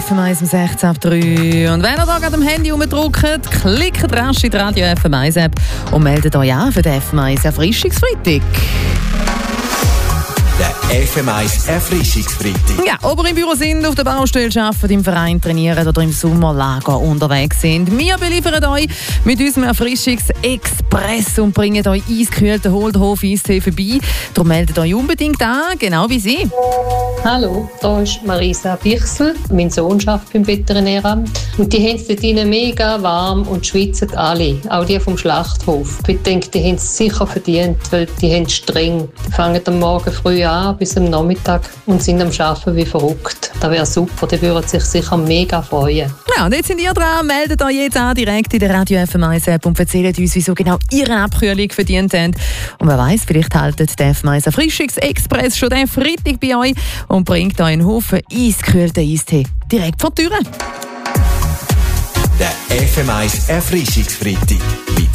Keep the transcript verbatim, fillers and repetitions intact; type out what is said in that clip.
F M eins um sechzehn ab drei. Und wenn ihr da gerade am Handy rumdrückt, klickt rasch in die Radio F M eins App und meldet euch an für den F M eins Erfrischungsfreitag. Der F M eins Erfrischungsfreitag. Ja, ob ihr im Büro sind, auf der Baustelle arbeiten, im Verein trainieren oder im Sommerlager unterwegs sind. Wir beliefern euch mit unserem Erfrischungsexpress und bringen euch eiskühlten Holderhof-Eistee vorbei. Darum meldet euch unbedingt an, genau wie sie. Hallo, hier ist Marisa Bichsel. Mein Sohn arbeitet beim Veterinäramt. Und die haben es dort drinnen mega warm und schwitzen alle, auch die vom Schlachthof. Ich denke, die haben es sicher verdient, weil die haben streng. Die fangen am Morgen früh an bis am Nachmittag und sind am Arbeiten wie verrückt. Das wäre super, die würden sich sicher mega freuen. Ja, und jetzt sind ihr dran. Meldet euch jetzt an, direkt in der Radio F M eins App und erzählt uns, wieso genau ihr eine Abkühlung verdient habt. Und wer weiss, vielleicht haltet der F M eins Erfrischungsexpress schon den Freitag bei euch und bringt euch einen Haufen eiskühlten Eistee direkt vor die Tür. Der F M eins Erfrischungsfreitag mit